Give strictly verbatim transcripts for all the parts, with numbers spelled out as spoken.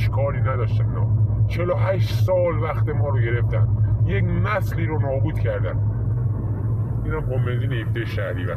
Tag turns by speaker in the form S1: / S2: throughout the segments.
S1: اشکالی نداشتن. چهل و هشت سال وقت ما رو گرفتن، یک نسلی رو نابود کردن. اینم با بنزین هفده شهریور.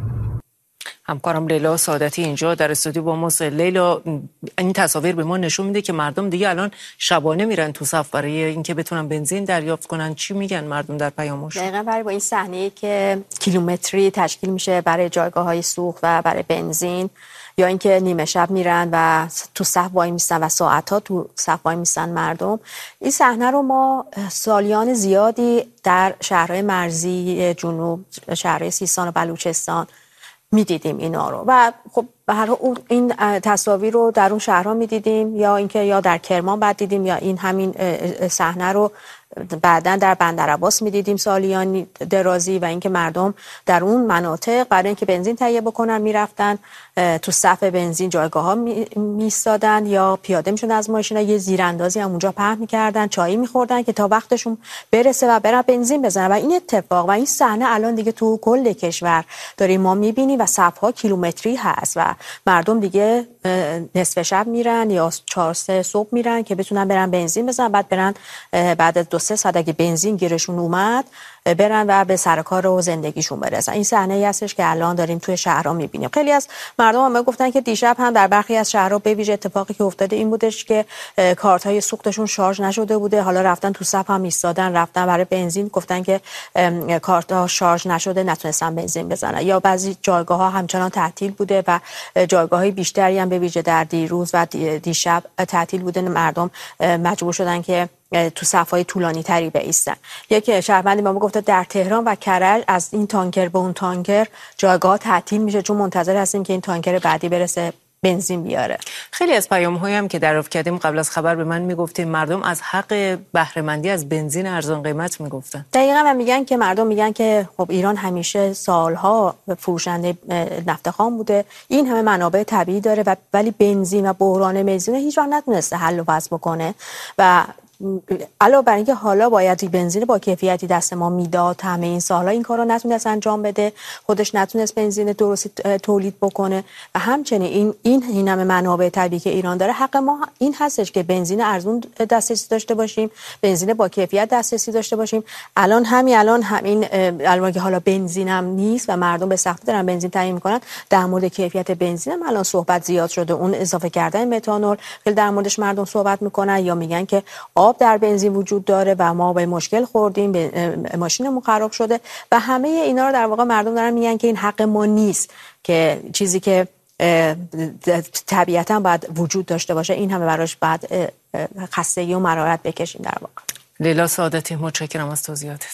S2: همکارم لیلا سعادتی اینجا در استودیو با ماست. لیلا، این تصاویر به ما نشون میده که مردم دیگه الان شبانه میرن تو صف برای اینکه بتونن بنزین دریافت کنن. چی میگن مردم در پیامش؟
S3: دقیقاً برای با این صحنه‌ای که کیلومتری تشکیل میشه برای جایگاه‌های سوخت و برای بنزین، یا اینکه نیمه شب میرن و تو صف وای میستن و ساعت‌ها تو صف وای میستن مردم. این صحنه رو ما سالیان زیادی در شهرهای مرزی جنوب، شهرهای سیستان و بلوچستان میدیدیم اینا رو و خب به هر حال این تصاویر رو در اون شهرها میدیدیم، یا اینکه یا در کرمان بعد دیدیم، یا این همین صحنه رو بعداً در بندرعباس میدیدیم سالیان درازی، و اینکه مردم در اون مناطق برای اینکه بنزین تهیه بکنن میرفتن تو صف بنزین جایگاه ها میستادن یا پیاده میشدن از ماشینا، یه زیراندازی هم اونجا پهن میکردن، چایی میخوردن که تا وقتشون برسه و برن بنزین بزنن. و این اتفاق و این صحنه الان دیگه تو کل کشور داریم ما میبینیم و صفها کیلومتری هست و مردم دیگه نصف شب میرن یا چهار سه صبح میرن که بتونن برن بنزین بزنن، بعد برن بعد از دو سه ساعت اگه بنزین گیرشون اومد برن و به سر کار و زندگیشون برسن. این صحنه ای هستش که الان داریم توی شهرها میبینیم. خیلی از مردم هم گفتن که دیشب هم در برخی از شهرها به ویژه اتفاقی که افتاده این بودش که کارت های سوختشون شارژ نشده بوده، حالا رفتن تو صف هم ایستادن، رفتن برای بنزین، گفتن که کارت ها شارژ نشده نتونستن بنزین بزنن. یا بعضی جایگاه ها همچنان تعطیل بوده و جایگاه های بیشتری هم به ویژه در دیروز و دیشب تعطیل بوده، مردم مجبور شدن که تو صف‌های طولانی تری بایستن. یک شهروندی به ما گفته در تهران و کرج از این تانکر به اون تانکر جایگاه تعطیل میشه چون منتظر هستیم که این تانکر بعدی برسه بنزین بیاره.
S2: خیلی از پیام‌هایی هم که دریافت کردیم قبل از خبر به من میگفتیم مردم از حق بهره مندی از بنزین ارزان قیمت میگفتن.
S3: دقیقاً و میگن که مردم میگن که خب ایران همیشه سالها فروشنده نفت خام بوده، این همه منابع طبیعی داره و ولی بنزین و بحران بنزین هیچ وقت نتونسته حل و فصل بکنه و علاوه بر اینکه حالا باید بنزین با کیفیتی دست ما میداد، همه این سالها این کارو نتونست انجام بده، خودش نتونست بنزین درستی تولید بکنه و همچنین این این این همه منابع طبیعی که ایران داره، حق ما این هستش که بنزین ارزون دسترسی داشته باشیم، بنزین با کیفیت دسترسی داشته باشیم. الان همین الان همین الان که حالا بنزینم نیست و مردم به سختی دارن بنزین تامین میکنن، در مورد کیفیت بنزین هم الان صحبت زیاد شده، اون اضافه کردن متانول خیلی در موردش مردم صحبت میکنن، یا میگن که آب در بنزین وجود داره و ما به مشکل خوردیم، ماشینمون خراب شده و همه اینا رو در واقع مردم دارن میگن که این حق ما نیست، که چیزی که طبیعتا باید وجود داشته باشه این همه براش بعد خستگی و مرارت بکشیم. در واقع
S2: لیلا سعادتی، متشکرم از توضیحاتت.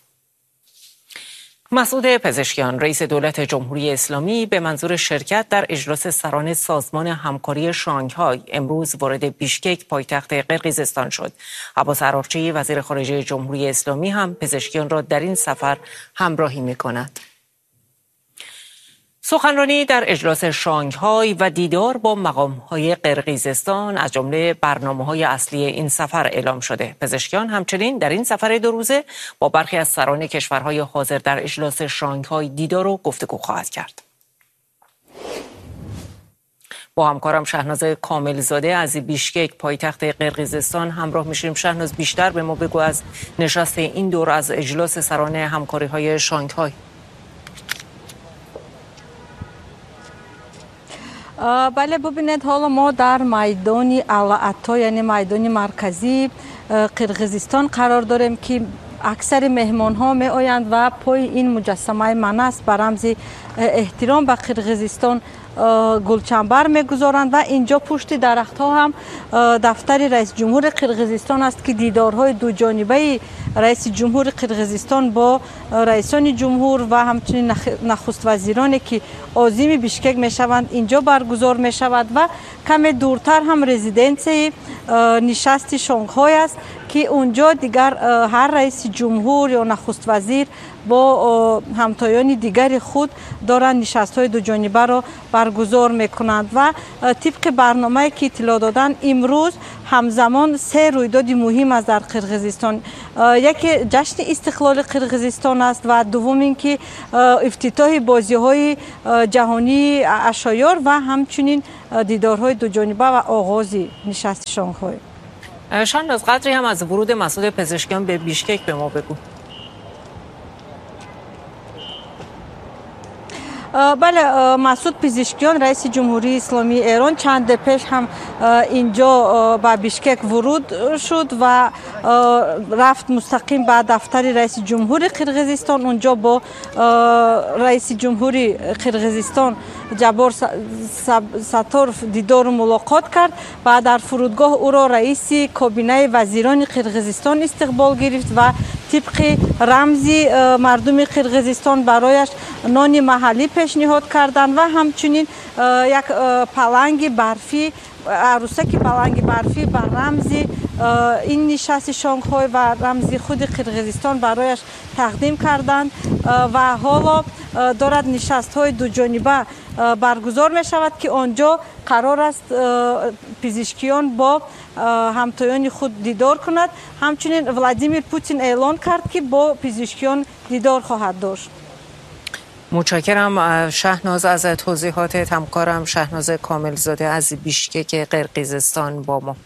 S2: مسعود پزشکیان رئیس دولت جمهوری اسلامی به منظور شرکت در اجلاس سران سازمان همکاری شانگهای امروز وارد بیشکک پایتخت قرقیزستان شد. عباس عراقچی وزیر خارجه جمهوری اسلامی هم پزشکیان را در این سفر همراهی می‌کند. سخنرانی در اجلاس شانگهای و دیدار با مقام‌های قرقیزستان از جمله برنامه‌های اصلی این سفر اعلام شده. پزشکیان همچنین در این سفر دو روزه با برخی از سران کشورهای حاضر در اجلاس شانگهای دیدار و گفتگو خواهد کرد. با همکارم شهناز کاملزاده از بیشکک پایتخت قرقیزستان همراه میشیم. شهناز، بیشتر به ما بگو از نشست این دور از اجلاس سران همکاری‌های شانگهای.
S4: بله، ببینید حالا ما در میدان الاعطا یعنی میدان مرکزی قرقیزستان قرار داریم که اکثر مهمان ها می آیند و پای این مجسمه من است به رمز احترام به قرقیزستان گلچنبر میگذارند و اینجا پشت درخت ها هم دفتر رئیس جمهور قرقیزستان است که دیدارهای دو جانبه رئیس جمهور قرقیزستان با رئیسان جمهور و همچنین نخست وزیرانی که عازم بیشکک میشوند اینجا برگزار می شود و کم دورتر هم رزیدنسی نشست شانگهای است که اونجا دیگر هر رئیس جمهور یا نخست وزیر با همتایان دیگر خود دارند نشست‌های دو جانبه را برگزار میکنند و طبق برنامه که اطلاع دادن امروز همزمان سه رویداد مهم است در قرقیزستان. یکی جشن استقلال قرقیزستان است و دوم اینکه افتتاح بازی‌های جهانی اشایار و همچنین دیدارهای دو جانبه و آغاز نشست شانگهای.
S2: شاهناز، قدری هم از ورود مسعود پزشکیان به بیشکک به ما بگو.
S4: بله، مسعود پزشکیان رئیس جمهوری اسلامی ایران چند پیش هم اینجا به بیشکک ورود شد و رفت مستقیم به دفتر رئیس جمهوری قرقیزستان. اونجا با رئیس جمهوری قرقیزستان جبار ساتورف دیدار و ملاقات کرد و در فرودگاه او را رئیس کابینه وزیران قرقیزستان استقبال گرفت و طبق رمزی مردم قرقیزستان برایش نان محلی پیشنهاد کردند و همچنین یک پلنگ برفی، عروسک پلنگ برفی بر رمزی این نشست شانگهای و رمزی خود قرقیزستان برایش تقدیم کردند و حالا دارد نشست های دو جانبه برگزار می شود که آنجا قرار است پزشکیان با همتایان خود دیدار کند. همچنین ولادیمیر پوتین اعلان کرد که با پزشکیان دیدار خواهد داشت.
S2: متشکرم شهناز از توضیحات همکارم شهناز کاملزاده از بیشکک قرقیزستان با ما.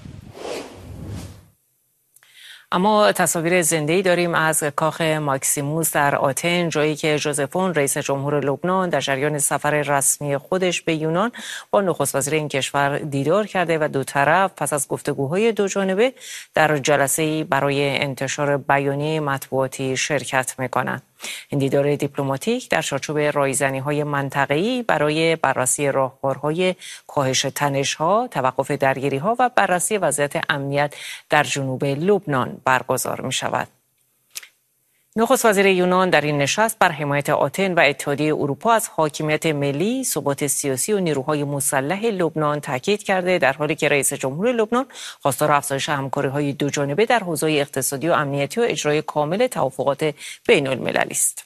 S2: اما تصاویر زنده‌ای داریم از کاخ ماکسیموس در آتن، جایی که ژوزفون رئیس جمهور لبنان در جریان سفر رسمی خودش به یونان با نخست وزیر این کشور دیدار کرده و دو طرف پس از گفتگوهای دو جانبه در جلسه‌ای برای انتشار بیانیه مطبوعاتی شرکت می‌کنند. این دیدار دیپلماتیک در چارچوب رایزنی‌های منطقه‌ای برای بررسی راهکارهای کاهش تنش‌ها، توقف درگیری‌ها و بررسی وضعیت امنیت در جنوب لبنان برگزار می‌شود. نخست وزیر یونان در این نشست بر حمایت آتن و اتحادیه اروپا از حاکمیت ملی، ثبات سیاسی و نیروهای مسلح لبنان تاکید کرده، در حالی که رئیس جمهور لبنان خواستار افزایش همکاری‌های دو جانبه در حوزه اقتصادی و امنیتی و اجرای کامل توافقات بین‌المللی است.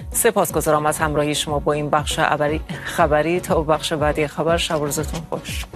S2: سپاسگزارم از همراهی شما با این بخش خبری. تا بخش بعدی خبر، شب و روزتون خوش.